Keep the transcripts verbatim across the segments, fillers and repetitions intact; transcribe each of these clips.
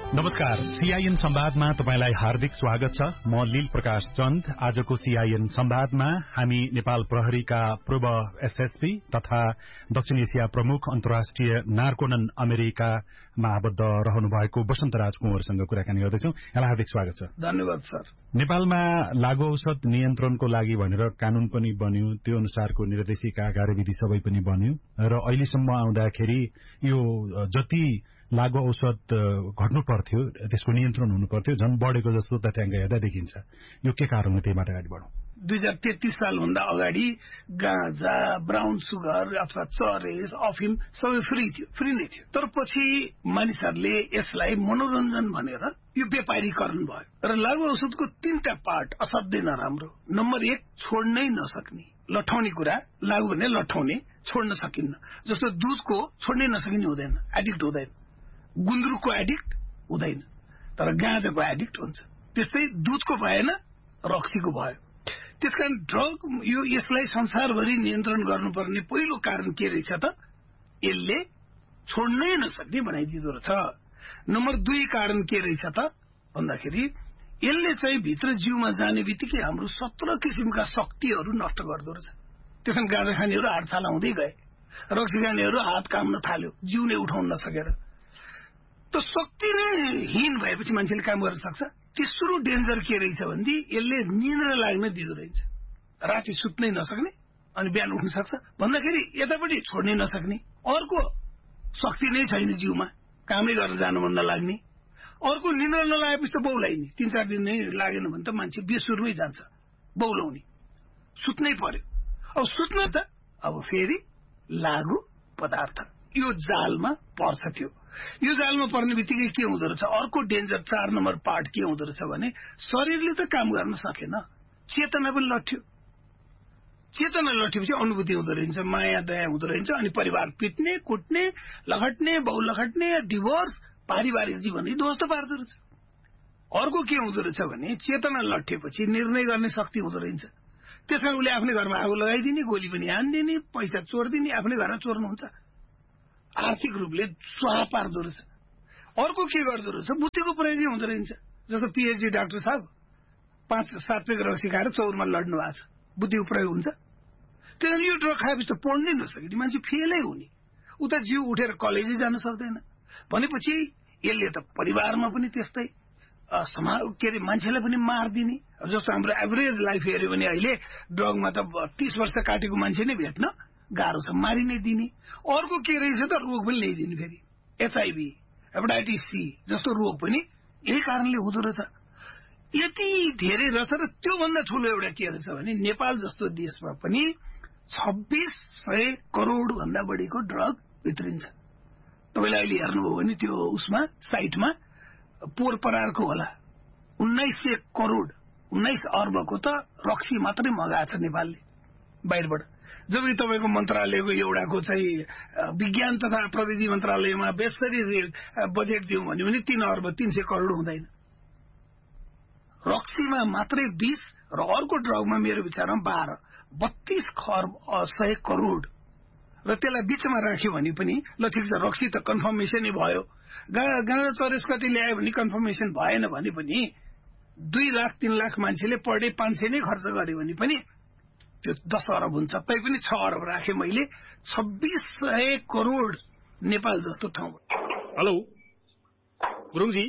नमस्कार, सीआईएन संवादमा तपाईलाई हार्दिक स्वागत छ। म लील प्रकाश चन्द। आजको सीआईएन संवादमा हामी नेपाल प्रहरीका पूर्व एसएसपी तथा दक्षिण एशिया प्रमुख अन्तर्राष्ट्रिय नार्कोनन अमेरिकामा आबद्ध रहनुभएको वसन्तराज कुँवरसँग कुराकानी गर्दैछौं। यहाँलाई हार्दिक स्वागत छ। धन्यवाद सर। नेपालमा लागू औषध नियन्त्रणको लागि भनेर कानून पनि बन्यो, त्यो अनुसारको निर्देशिका कार्यविधि सबै पनि बन्यो र अहिलेसम्म आउँदाखेरि यो जति लागू औषध घट्नु पर्थ्यो, त्यसको नियन्त्रण हुनु पर्थ्यो, झन् बढेको जस्तो तथ्याङ्क हेर्दा देखिन्छ। यो के कारण हो? त्यहीबाट अगाडि बढौं। दुई हजार तेत्तीस सालभन्दा अगाडि गाँजा, ब्राउन सुगर अथवा चरेस, अफिम सबै फ्री थियो, फ्री नै थियो। तर पछि मानिसहरूले यसलाई मनोरञ्जन भनेर यो व्यापारीकरण भयो र लागू औषधको तीनटा पार्ट असाध्यै नराम्रो। नम्बर एक, छोड्नै नसक्ने, लठाउने कुरा। लागू भने लठाउने, छोड्न सकिन्न। जस्तो दुधको छोड्नै नसकिने हुँदैन, एडिक्ट हुँदैन। गुन्द्रुकको एडिक्ट हुँदैन, तर गाँजाको एडिक्ट हुन्छ। त्यस्तै दुधको भएन, रक्सीको भयो। त्यसकारण ड्रग यो यसलाई संसारभरि नियन्त्रण गर्नुपर्ने पहिलो कारण के रहेछ त? यसले छोड्नै नसक्ने बनाइदिँदो रहेछ। नम्बर दुई कारण के रहेछ त भन्दाखेरि यसले चाहिँ भित्र जिउमा जाने बित्तिकै हाम्रो सत्र किसिमका शक्तिहरू नष्ट गर्दो रहेछ। त्यसकारण गाँजा खानेहरू हात छालाउँदै गए, रक्सी खानेहरू हात काम्न थाल्यो, जिउ नै उठाउन नसकेर। त शक्ति नै हीन भएपछि मान्छेले काम गर्न सक्छ। तेस्रो डेन्जर के रहेछ भनेदेखि यसले निन्द्रा लाग्न दिँदो रहेछ। राति सुत्नै नसक्ने अनि बिहान उठ्न सक्छ भन्दाखेरि यतापट्टि छोड्नै नसक्ने। अर्को शक्ति नै छैन जिउमा, कामै गर्न जानु मन नलाग्ने। अर्को निन्द्रा नलागेपछि त बौलाइने, तीन चार दिन नै लागेन भने त मान्छे बेसुरमै जान्छ, बौलाउने। सुत्नै पर्यो। अब सुत्न त अब फेरि लागू पदार्थ यो जालमा पर्छ। थियो यो जालमा पर्ने बित्तिकै के हुँदो रहेछ? अर्को डेन्जर चार नम्बर पार्ट के हुँदो रहेछ भने शरीरले त काम गर्न सकेन, चेतना पनि लट्ठ्यो। चेतना लट्ठेपछि अनुभूति हुँदो रहेछ, माया दया हुँदो रहेछ, अनि परिवार पिट्ने, कुट्ने, लखट्ने, बाउ लखट्ने, डिभोर्स, पारिवारिक जीवन ध्वस्त पार्दो रहेछ। अर्को के हुँदो रहेछ भने चेतना लट्ठेपछि निर्णय गर्ने शक्ति हुँदो रहेछ। त्यसकारण उसले आफ्नै घरमा आगो लगाइदिने, गोली पनि हानिदिने, पैसा चोरिदिने, आफ्नै घरमा चोर्नुहुन्छ, आर्थिक रूपले स्वाहा पार्दो रहेछ। अर्को के गर्दो रहेछ? बुद्धिको प्रयोग हुँदो रहेछ। जस्तो पीएचडी डाक्टर साहब पाँच सात पेग रक्सी खाएर चौरमा लड्नु भएको छ, बुद्धिको प्रयोग हुन्छ। त्यहाँदेखि यो ड्रग खाएपछि त पढ्नै नसक्ने मान्छे फेलै हुने, उता जिउ उठेर कलेजै जान सक्दैन। भनेपछि यसले त परिवारमा पनि त्यस्तै, समाज के अरे मान्छेलाई पनि मारिदिने। जस्तो हाम्रो एभरेज लाइफ हेऱ्यो भने अहिले ड्रगमा त तीस वर्ष काटेको मान्छे नै भेट्न गाह्रो छ, मारि नै दिने। अर्को के रहेछ त? रोग पनि ल्याइदिने। फेरि एचआइभी, हेपाटाइटिस सी जस्तो रोग पनि यही कारणले हुँदो रहेछ। यति धेरै रहेछ। र त्योभन्दा ठुलो एउटा के रहेछ भने नेपाल जस्तो देशमा पनि छब्बिस सय करोड भन्दा बढीको ड्रग भित्रिन्छ। तपाईँले अहिले हेर्नुभयो भने त्यो उसमा साइटमा पोहोर परारको होला उन्नाइस सय करोड उन्नाइस अर्बको त रक्सी मात्रै मगाएको छ नेपालले बाहिरबाट। जब तपाईँको मन्त्रालयको एउटाको चाहिँ विज्ञान तथा प्रविधि मन्त्रालयमा बेसरी बजेट दिउँ भन्यो भने तीन अर्ब तीन सय करोड हुँदैन। रक्सीमा मात्रै बीस र अर्को ड्रगमा मेरो विचारमा बाह्र बत्तीस खर्ब सय करोड। र त्यसलाई बीचमा राख्यो भने पनि ल ठिक छ, रक्सी त कन्फर्मेसनै भयो, गाँजा चरेस कति ल्यायो भने कन्फर्मेसन भएन भने पनि दुई लाख तीन लाख मान्छेले पर डे पाँच सय नै खर्च गर्यो भने पनि त्यो दस अरब हुन्छ। तैपनि छ अरब राखेँ मैले, छब्बिस सय करोड नेपाल जस्तो ठाउँ। हेलो गुरुङजी,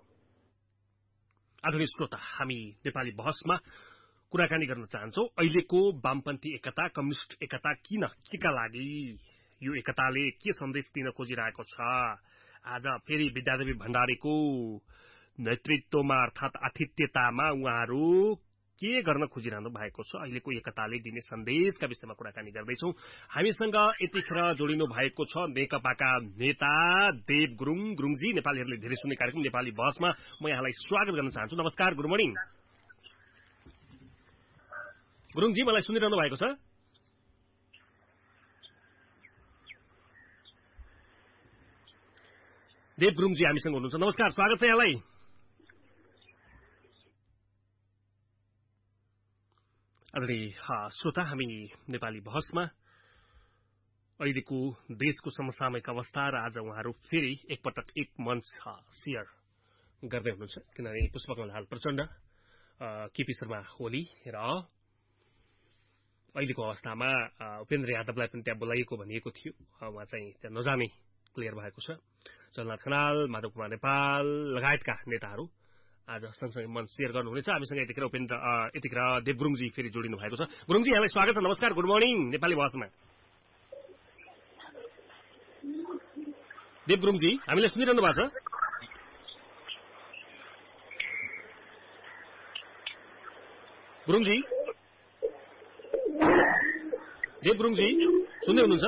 आदरणीय श्रोता, हामी नेपाली बहसमा कुराकानी गर्न चाहन्छौ। अहिलेको वामपन्थी एकता, कम्युनिस्ट एकता किन, के का लागि, यो एकताले के सन्देश दिन खोजिरहेको छ? आज फेरि विद्यादेवी भण्डारीको नेतृत्वमा अर्थात् आतिथ्यतामा उहाँहरू के गर्न खोजिरहनु भएको छ, अहिलेको एकताले दिने सन्देशका विषयमा कुराकानी गर्दैछौँ। हामीसँग यतिखेर जोडिनु भएको छ नेकपाका नेता देव गुरुङ। गुरुङजी, नेपालीहरूले धेरै सुन्ने कार्यक्रम नेपाली बहसमा म यहाँलाई स्वागत गर्न चाहन्छु। नमस्कार, गुड मर्निङ। गुरुङजी, मलाई सुनिरहनु भएको छ? देव गुरुङजी हामीसँग हुनुहुन्छ। नमस्कार, स्वागत छ यहाँलाई। आदरणीय श्रोता, हामी नेपाली बहसमा अहिलेको देशको समसामयिक अवस्था र आज उहाँहरू फेरि एकपटक एक मञ्च सेयर गर्दै हुनुहुन्छ किनभने पुष्पकमल प्रचण्ड, केपी शर्मा ओली र अहिलेको अवस्थामा उपेन्द्र यादवलाई पनि त्यहाँ बोलाइएको भनिएको थियो। उहाँ चाहिँ त्यहाँ नजाने क्लियर भएको छ। जलनाथ खनाल, माधव कुमार नेपाल लगायतका नेताहरू आज सँगसँगै मन शेयर गर्नुहुनेछ। हामीसँग यतिखेर उपेन्द्र यतिखेर देव गुरुङजी फेरि जोडिनु भएको छ। गुरुङजी, यहाँलाई स्वागत छ। नमस्कार, गुड मर्निङ नेपाली भाषामा। देव गुरुङजी, हामीलाई सुनिरहनु भएको छ? गुरुङजी, देव गुरुङजी सुन्दै हुनुहुन्छ?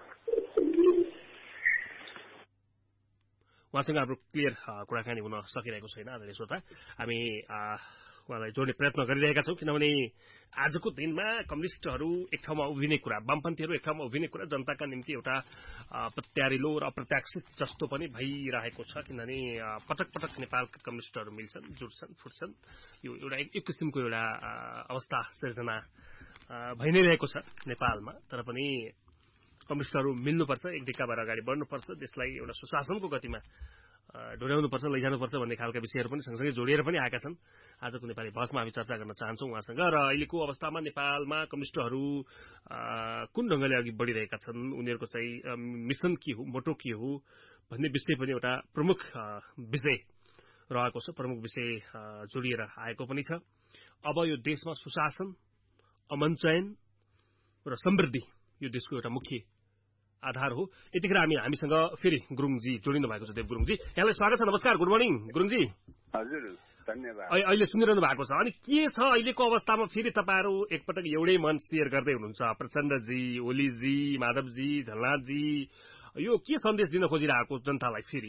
उहाँसँग हाम्रो क्लियर कुराकानी हुन सकिरहेको छैन। आदरणीय श्रोता, हामी उहाँलाई जोड्ने प्रयत्न गरिरहेका छौँ किनभने आजको दिनमा कम्युनिस्टहरू एक ठाउँमा उभिने कुरा, वामपन्थीहरू एक ठाउँमा उभिने कुरा जनताका निम्ति एउटा प्रत्यारिलो र अप्रत्याशित जस्तो पनि भइरहेको छ। किनभने पटक पटक नेपालका कम्युनिस्टहरू मिल्छन्, जुट्छन्, फुट्छन्। यो एउटा एक किसिमको एउटा अवस्था सिर्जना भइ नै रहेको छ नेपालमा। तर पनि कम्युनिस्टहरू मिल्नुपर्छ, एक ढिक्काबाट अगाडि बढ्नुपर्छ, देशलाई एउटा सुशासनको गतिमा डोर्याउनुपर्छ, लैजानुपर्छ भन्ने खालका विषयहरू पनि सँगसँगै जोडिएर पनि आएका छन्। आजको नेपाली भाषामा हामी चर्चा गर्न चाहन्छौँ उहाँसँग। र अहिलेको अवस्थामा नेपालमा कम्युनिस्टहरू कुन ढङ्गले अघि बढिरहेका छन्, उनीहरूको चाहिँ मिसन के हो, मोटो के हो भन्ने विषय पनि एउटा प्रमुख विषय रहेको छ, प्रमुख विषय जोडिएर आएको पनि छ। अब यो देशमा सुशासन, अमन चयन र समृद्धि यो देशको एउटा मुख्य आधार हो। यतिखेर हामी हामीसँग फेरि गुरुङजी जोडिनु भएको छ। देव गुरुङजी, यहाँलाई स्वागत छ। नमस्कार, गुड मर्निङ गुरुङजी। हजुर, धन्यवाद। अहिले सुनिरहनु भएको छ। अनि के छ अहिलेको अवस्थामा? फेरि तपाईँहरू एकपटक एउटै मन शेयर गर्दै हुनुहुन्छ, प्रचण्डजी, ओलीजी, माधवजी, झलनाथजी। यो के सन्देश दिन खोजिरहेको जनतालाई फेरि?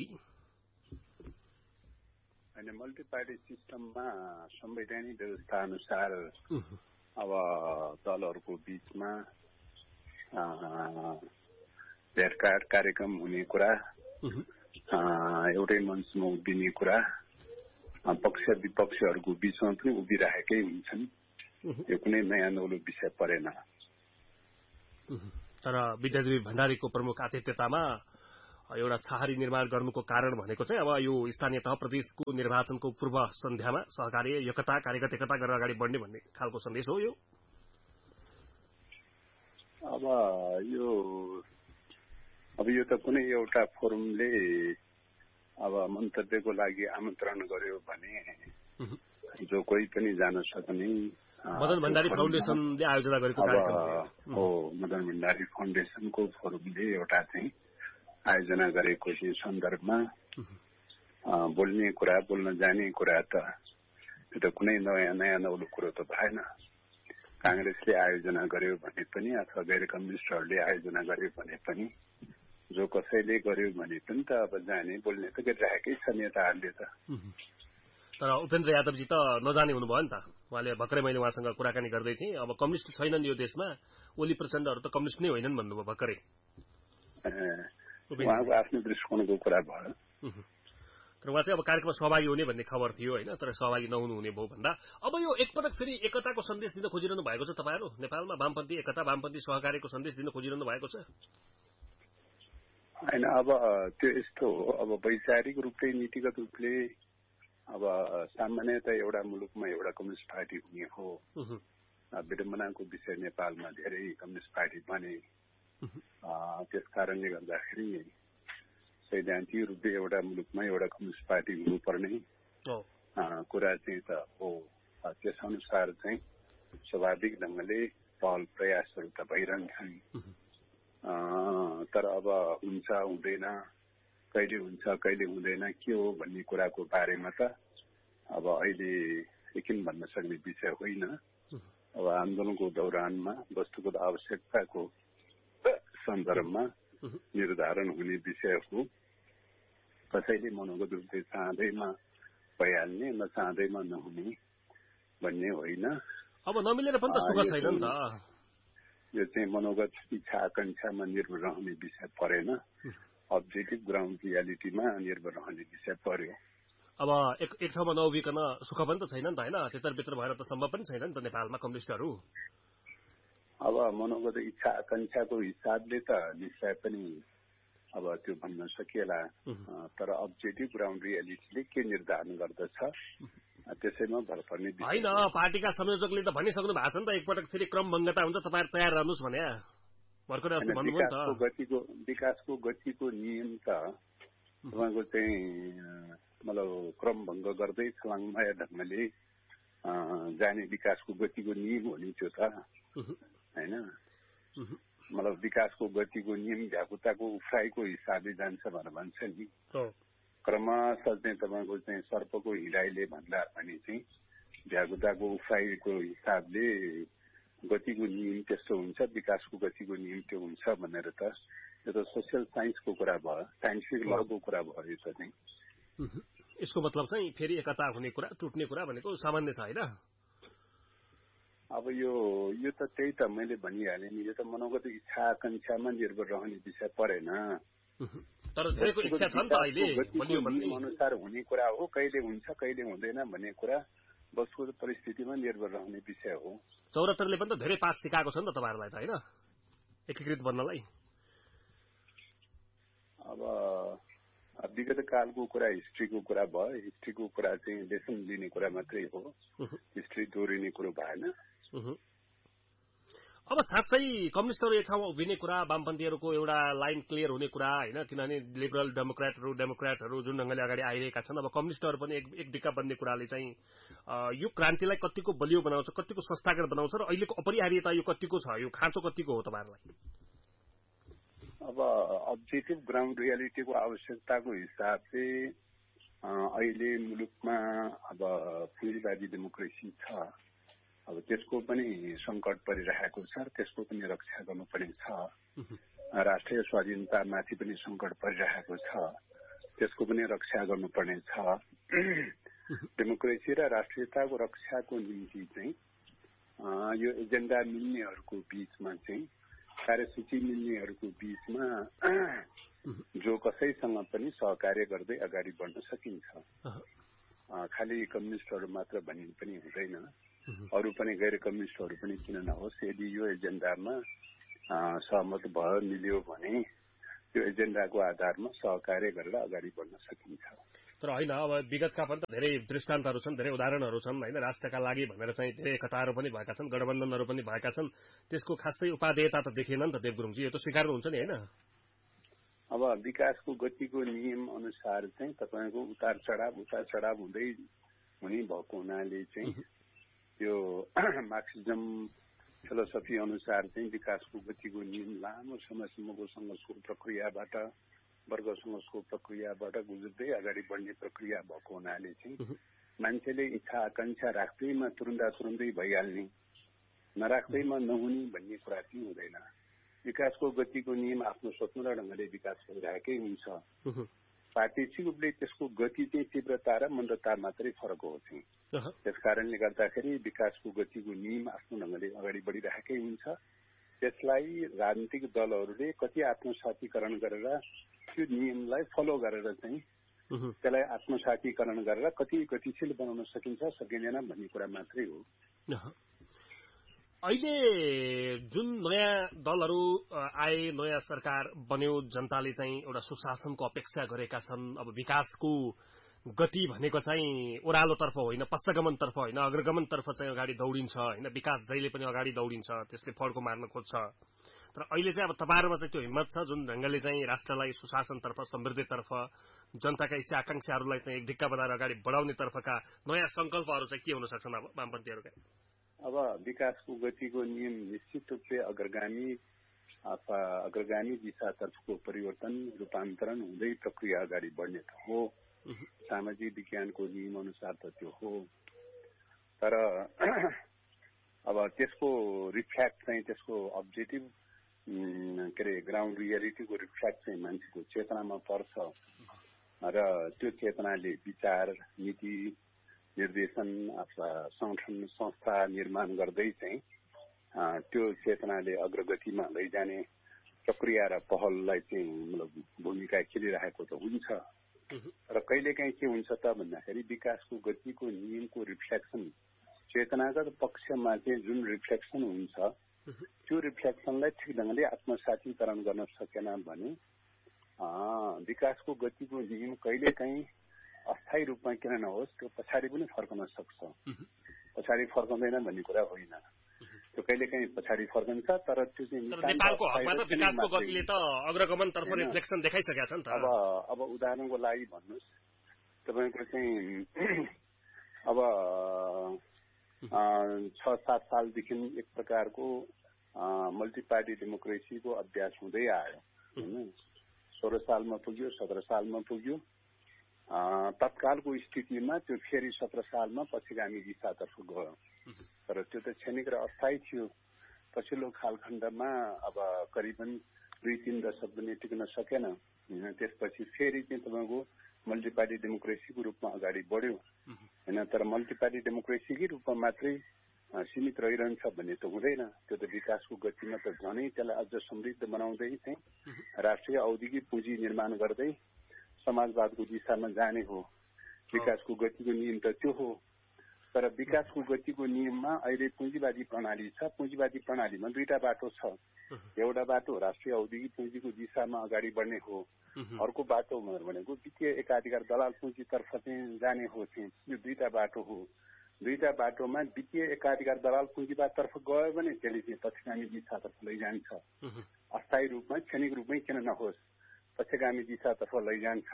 होइन, मल्टी पार्टी सिस्टममा संवैधानिक व्यवस्था अनुसार अब दलहरूको बीचमा भेटघाट कार्यक्रम हुने कुरा, एउटै मञ्चमा उभिने कुरा पक्ष विपक्षहरूको बीचमा पनि उभिरहेकै हुन्छन्। यो कुनै नयाँ नौलो विषय परेन। तर विद्यादेवी भण्डारीको प्रमुख आतिथ्यतामा एउटा छाहारी निर्माण गर्नुको कारण भनेको चाहिँ अब यो स्थानीय तह प्रदेशको निर्वाचनको पूर्व सन्ध्यामा सहकार्य, एकता, कार्यगत एकता गरेर अगाडि बढ्ने भन्ने खालको सन्देश हो यो। अब यो अब यो त कुनै एउटा फोरमले अब मन्तव्यको लागि आमन्त्रण गर्यो भने जो कोही पनि जान सक्ने। मदन भण्डारी फाउन्डेसनले आयोजना गरेको कार्यक्रम हो। मदन भण्डारी फाउन्डेसनको फोरमले एउटा चाहिँ आयोजना गरेको चाहिँ सन्दर्भमा बोल्ने कुरा, बोल्न जाने कुरा त यो त कुनै नयाँ नयाँ नौलो कुरो त भएन। कांग्रेसले आयोजना गर्यो भने पनि अथवा गैर कम्युनिस्टहरूले आयोजना गर्यो भने पनि, जो कसैले गर्यो भने पनि त अब जाने बोल्ने त गरिरहेकै छ नेताहरूले त। तर उपेन्द्र यादवजी त नजाने हुनुभयो नि त। उहाँले भर्खरै मैले उहाँसँग कुराकानी गर्दै थिएँ, अब कम्युनिस्ट छैनन् यो देशमा, ओली प्रचण्डहरू त कम्युनिस्ट नै होइनन् भन्नुभयो भर्खरै। उहाँको आफ्नो दृष्टिकोणको कुरा भयो। तर उहाँ चाहिँ अब कार्यक्रममा सहभागी हुने भन्ने खबर थियो होइन, तर सहभागी नहुनु हुने भयो भन्दा अब यो एकपटक फेरि एकताको सन्देश दिन खोजिरहनु भएको छ तपाईँहरू नेपालमा? वामपन्थी एकता, वामपन्थी सहकार्यको सन्देश दिन खोजिरहनु भएको छ? होइन, अब त्यो यस्तो हो, अब वैचारिक रूपले, नीतिगत रूपले अब सामान्यतः एउटा मुलुकमा एउटा कम्युनिस्ट पार्टी हुने हो। विडम्बनाको विषय नेपालमा धेरै कम्युनिस्ट पार्टी बने। त्यस कारणले गर्दाखेरि सैद्धान्तिक रूपले एउटा मुलुकमा एउटा कम्युनिस्ट पार्टी हुनुपर्ने कुरा चाहिँ त हो। त्यस अनुसार चाहिँ स्वाभाविक ढङ्गले पहल प्रयासहरू त भइरहन्छन्। तर अब हुन्छ हुँदैन, कहिले हुन्छ कहिले हुँदैन के हो भन्ने कुराको बारेमा त अब अहिले यकिन भन्न सक्ने विषय होइन। अब आन्दोलनको दौरानमा वस्तुगत आवश्यकताको सन्दर्भमा निर्धारण हुने विषय हो। कसैले मनोगत रूपले चाहँदैमा भइहाल्ने, नचाहँदैमा नहुने भन्ने होइन। अब नमिलेर पनि त सुख छैन नि त। यो चाहिँ मनोगत इच्छा आकांक्षामा निर्भर रहने विषय परेन, अब्जेक्टिभ ग्राउन्ड रियालिटीमा निर्भर रहने विषय पर्यो। अब एक एक ठाउँमा नउभिकन सुख पनि त छैन नि त होइन, त्यतरभित्र भएर त सम्भव पनि छैन नि त नेपालमा कम्युनिस्टहरू। अब मनोगत इच्छा आकांक्षाको हिसाबले त निश्चय पनि अब त्यो भन्न सकिएला, तर अब्जेक्टिभ ग्राउन्ड रियालिटीले के निर्धारण गर्दछ त्यसैमा भर पर्ने विषय होइन। पार्टीका संयोजकले त भनिसक्नु भएको छ नि त, एकपटक फेरि क्रम भङ्गता हुन्छ, तपाईँहरू तयार रहनुहोस् भने भर्खरै अस्ति भन्नुभयो नि त। विकासको गतिको विकासको गतिको नियम त तपाईँको चाहिँ मतलब क्रम भङ्ग गर्दै छलाङमाया ढङ्गले जाने विकासको गतिको नियम हो नि त्यो त होइन। मतलब विकासको गतिको नियम भ्याकुताको उफ्राइको हिसाबले जान्छ भनेर भन्छ नि। क्रमशः चाहिँ तपाईँको चाहिँ सर्पको हिँडाइले भन्दा पनि चाहिँ भ्याकुताको उफ्राइको हिसाबले गतिको नियम त्यस्तो हुन्छ, विकासको गतिको नियम त्यो हुन्छ भनेर त यो त सोसियल साइन्सको कुरा भयो, साइन्टिफिक लको कुरा भयो। यो त चाहिँ यसको मतलब चाहिँ फेरि एकता हुने कुरा टुट्ने कुरा भनेको सामान्य छ होइन। अब यो यो त त्यही त मैले भनिहालेँ नि, यो त मनोगत इच्छा आकांक्षामा निर्भर रहने विषय परेन। तर धेरैको इच्छा छ नि त अहिले बलियो भन्ने अनुसार हुने कुरा हो, कहिले हुन्छ कहिले हुँदैन भन्ने कुरा वस्तुगत परिस्थितिमा निर्भर रहने विषय हो। चौरात्तरले पनि त धेरै पाठ सिकाएको छ नि त तपाईँहरूलाई त होइन एकीकृत बन्नलाई। अब विगत कालको कुरा हिस्ट्रीको कुरा भयो, हिस्ट्रीको कुरा चाहिँ लेसन लिने कुरा मात्रै हो, हिस्ट्री दोहोरिने कुरो भएन। अब साँच्चै कम्युनिस्टहरू एक ठाउँमा उभिने कुरा, वामपन्थीहरूको एउटा लाइन क्लियर हुने कुरा होइन, किनभने लिबरल डेमोक्रेटहरू डेमोक्रेटहरू जुन ढङ्गले अगाडि आइरहेका छन्, अब कम्युनिस्टहरू पनि एक एक दिक्का बन्ने कुराले चाहिँ यो क्रान्तिलाई कतिको बलियो बनाउँछ, कतिको संस्थागत बनाउँछ र अहिलेको अपरिहार्यता यो कतिको छ, यो खाँचो कतिको हो तपाईँहरूलाई? अब अब्जेक्टिभ ग्राउन्ड रियालिटीको आवश्यकताको हिसाबले अहिले मुलुकमा अब पुँजीवादी डेमोक्रेसी छ, अब त्यसको पनि सङ्कट परिरहेको छ, त्यसको पनि रक्षा गर्नुपर्ने छ। राष्ट्रिय स्वाधीनतामाथि पनि सङ्कट परिरहेको छ, त्यसको पनि रक्षा गर्नुपर्ने छ। डेमोक्रेसी र राष्ट्रियताको रक्षाको निम्ति चाहिँ यो एजेन्डा मिल्नेहरूको बीचमा चाहिँ कार्यसूची मिल्नेहरूको बीचमा जो कसैसँग पनि सहकार्य गर्दै अगाडि बढ्न सकिन्छ। खालि कम्युनिस्टहरू मात्र भनिनु पनि हुँदैन, अरू पनि गैर कम्युनिस्टहरू पनि किन नहोस्, यदि यो एजेन्डामा सहमत भयो मिल्यो भने त्यो एजेन्डाको आधारमा सहकार्य गरेर अगाडि बढ्न सकिन्छ। तर होइन, अब विगतका पनि त धेरै दृष्टान्तहरू छन्, धेरै उदाहरणहरू छन् होइन, राष्ट्रका लागि भनेर चाहिँ धेरै एकताहरू पनि भएका छन्, गठबन्धनहरू पनि भएका छन्, त्यसको खासै उपादेयता त देखिएन नि त देवगुरुङजी, यो त स्वीकार्नुहुन्छ नि होइन। अब विकासको गतिको नियम अनुसार चाहिँ तपाईँको उतार चढाव उतार चढाव हुँदै हुने भएको हुनाले चाहिँ त्यो मार्क्सिजम फिलोसफी अनुसार चाहिँ विकासको गतिको नियम लामो समयसम्मको सङ्घर्षको प्रक्रियाबाट वर्ग सङ्घर्षको प्रक्रियाबाट गुज्दै अगाडि बढ्ने प्रक्रिया भएको हुनाले चाहिँ मान्छेले इच्छा आकांक्षा राख्दैमा तुरुन्दा तुरुन्दै भइहाल्ने, नराख्दैमा नहुने भन्ने कुरा चाहिँ हुँदैन। विकासको गतिको नियम आफ्नो स्वतन्त्र ढङ्गले विकास भइरहेकै हुन्छ। प्रात्यक्षिक रूपले त्यसको गति चाहिँ तीव्रता र मन्दता मात्रै फरक हो चाहिँ। त्यस कारणले गर्दाखेरि विकासको गतिको नियम आफ्नो ढङ्गले अगाडि बढिरहेकै हुन्छ। त्यसलाई राजनीतिक दलहरूले कति आत्मसातीकरण गरेर त्यो नियमलाई फलो गरेर चाहिँ त्यसलाई आत्मसातीकरण गरेर कति गतिशील बनाउन सकिन्छ सकिँदैन भन्ने कुरा मात्रै हो। अहिले जुन नयाँ दलहरू आए, नयाँ सरकार बन्यो, जनताले चाहिँ एउटा सुशासनको अपेक्षा गरेका छन्। अब विकासको गति भनेको चाहिँ ओह्रालोतर्फ होइन, पश्चगमनतर्फ होइन, अग्रगमनतर्फ चाहिँ अगाडि दौडिन्छ होइन, विकास जहिले पनि अगाडि दौडिन्छ, त्यसले फड्को मार्न खोज्छ। तर अहिले चाहिँ अब तपाईँहरूमा चाहिँ त्यो हिम्मत छ जुन ढङ्गले चाहिँ राष्ट्रलाई सुशासनतर्फ, समृद्धितर्फ, जनताका इच्छा आकांक्षाहरूलाई चाहिँ एक ढिक्का बनाएर अगाडि बढाउनेतर्फका नयाँ संकल्पहरू चाहिँ के हुन सक्छन् अब वामपन्थीहरूका? अब विकासको गतिको नियम निश्चित रूपले अग्रगामी अथवा अग्रगामी दिशातर्फको परिवर्तन रूपान्तरण हुँदै प्रक्रिया अगाडि बढ्ने त हो। सामाजिक विज्ञानको नियम अनुसार त त्यो हो। तर अब त्यसको रिफ्ल्याक्ट चाहिँ त्यसको अब्जेक्टिभ के अरे ग्राउन्ड रियालिटीको रिफ्ल्याक्ट चाहिँ मान्छेको चेतनामा पर्छ र त्यो चेतनाले विचार नीति निर्देशन अथवा संगठन संस्था निर्माण गर्दै चाहिँ त्यो चेतनाले अग्रगतिमा लैजाने प्रक्रिया र पहललाई चाहिँ मतलब भूमिका खेलिरहेको त हुन्छ। र कहिलेकाहीँ के हुन्छ त भन्दाखेरि विकासको गतिको नियमको रिफ्लेक्सन चेतनागत पक्षमा चाहिँ जुन रिफ्लेक्सन हुन्छ त्यो रिफ्लेक्सनलाई ठिक ढङ्गले आत्मसातीकरण गर्न सकेन भने विकासको गतिको नियम कहिले काहीँ अस्थायी रूपमा किन नहोस् त्यो पछाडि पनि फर्कन सक्छ। पछाडि फर्काउँदैन भन्ने कुरा होइन, त्यो कहिले काहीँ पछाडि फर्कन्छ। तर त्यो चाहिँ नेपालको हकमा त विकासको गतिले त अग्रगमनतर्फ रिफ्लेक्सन देखाइसकेका छन् त। अब अब उदाहरणको लागि भन्नुहोस्, तपाईँको चाहिँ अब छ सात सालदेखि एक प्रकारको मल्टी पार्टी डेमोक्रेसीको अभ्यास हुँदै आयो होइन। सोह्र सालमा पुग्यो, सत्र सालमा पुग्यो। तत्कालको स्थितिमा त्यो फेरि सत्र सालमा पछिगामी दिशातर्फ गयो। तर त्यो त क्षणिक र अस्थायी थियो। पछिल्लो कालखण्डमा अब करिबन दुई तीन दशक पनि टिक्न सकेन। त्यसपछि फेरि चाहिँ तपाईँको मल्टी पार्टी डेमोक्रेसीको रूपमा अगाडि बढ्यो होइन। तर मल्टी पार्टी डेमोक्रेसीकै रूपमा मात्रै सीमित रहिरहन्छ भन्ने त हुँदैन। त्यो त विकासको गतिमा त झनै त्यसलाई अझ समृद्ध बनाउँदै चाहिँ राष्ट्रिय औद्योगिक पुँजी निर्माण गर्दै समाजवादको दिशामा जाने हो। विकासको गतिको नियम त त्यो हो। तर विकासको गतिको नियममा अहिले पुँजीवादी प्रणाली छ। पुँजीवादी प्रणालीमा दुईटा बाटो छ। एउटा बाटो राष्ट्रिय औद्योगिक पुँजीको दिशामा अगाडि बढ्ने हो, अर्को बाटो भनेको वित्तीय एकाधिकार दलाल पुँजीतर्फ चाहिँ जाने हो। चाहिँ यो दुईटा बाटो हो। दुईटा बाटोमा वित्तीय एकाधिकार दलाल पुँजीवादतर्फ गयो भने त्यसले चाहिँ पछिगामी दिशातर्फ लैजान्छ। अस्थायी रूपमा क्षणिक रूपमै किन नहोस् पछिगामी दिशातर्फ लैजान्छ।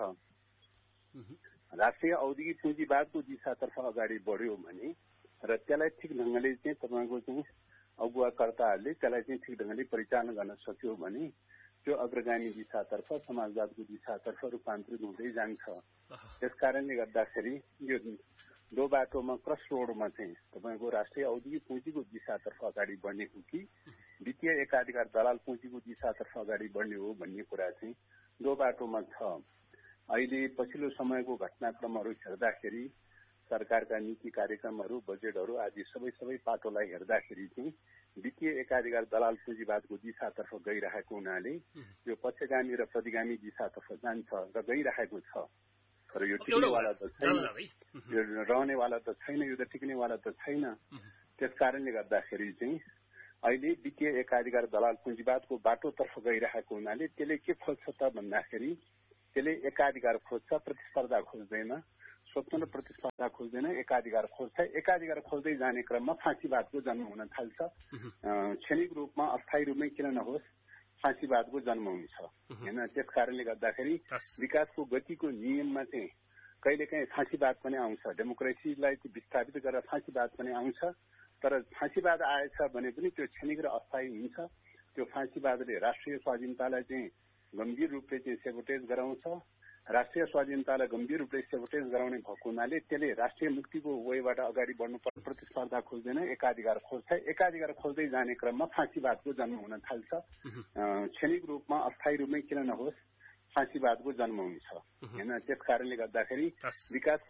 राष्ट्रिय औद्योगिक पुँजीवादको दिशातर्फ अगाडि बढ्यो भने र त्यसलाई ठिक ढङ्गले चाहिँ तपाईँको चाहिँ अगुवाकर्ताहरूले त्यसलाई चाहिँ ठिक ढङ्गले परिचालन गर्न सक्यो भने त्यो अग्रगामी दिशातर्फ समाजवादको दिशातर्फ रूपान्तरित हुँदै जान्छ। त्यस कारणले गर्दाखेरि यो दो बाटोमा क्रस रोडमा चाहिँ तपाईँको राष्ट्रिय औद्योगिक पुँजीको दिशातर्फ अगाडि बढ्ने हो कि वित्तीय एकाधिकार दलाल पुँजीको दिशातर्फ अगाडि बढ्ने हो भन्ने कुरा चाहिँ दो बाटोमा छ। अहिले पछिल्लो समयको घटनाक्रमहरू हेर्दाखेरि सरकारका नीति कार्यक्रमहरू बजेटहरू आदि सबै सबै पाटोलाई हेर्दाखेरि चाहिँ वित्तीय एकाधिकार दलाल पुँजीवादको दिशातर्फ गइरहेको हुनाले यो पछिगामी र प्रतिगामी दिशातर्फ जान्छ र गइरहेको छ। तर यो टिक्नेवाला त छैन, यो रहनेवाला त छैन, यो त टिक्नेवाला त छैन। त्यस कारणले गर्दाखेरि चाहिँ अहिले वित्तीय एकाधिकार दलाल पुँजीवादको बाटोतर्फ गइरहेको हुनाले त्यसले के खोज्छ त भन्दाखेरि त्यसले एकाधिकार खोज्छ, प्रतिस्पर्धा खोज्दैन। स्वतन्त्र प्रतिस्पर्धा खोज्दैन, एकाधिकार खोज्छ। एकाधिकार खोज्दै जाने क्रममा फाँसीवादको जन्म हुन थाल्छ। क्षणिक रूपमा अस्थायी रूपमै किन नहोस् फाँसीवादको जन्म हुन्छ होइन। त्यस कारणले गर्दाखेरि विकासको गतिको नियममा चाहिँ कहिलेकाहीँ फाँसीवाद पनि आउँछ। डेमोक्रेसीलाई विस्थापित गरेर फाँसीवाद पनि आउँछ। तर फाँसीवाद आएछ भने पनि त्यो क्षणिक र अस्थायी हुन्छ। त्यो फाँसीवादले राष्ट्रिय स्वाधीनतालाई चाहिँ गम्भीर रूपले चाहिँ सेबोटेज गराउँछ। राष्ट्रिय स्वाधीनतालाई गम्भीर रूपले सेबोटेज गराउने भएको हुनाले त्यसले राष्ट्रिय मुक्तिको वेबाट अगाडि बढ्नु प्रतिस्पर्धा खोज्दैन, एकाधिकार खोज्छ। एकाधिकार खोज्दै जाने क्रममा फाँसीवादको जन्म हुन थाल्छ। क्षणिक रूपमा अस्थायी रूपमै किन नहोस् फाँसीवादको जन्म हुन्छ होइन। त्यस कारणले गर्दाखेरि विकास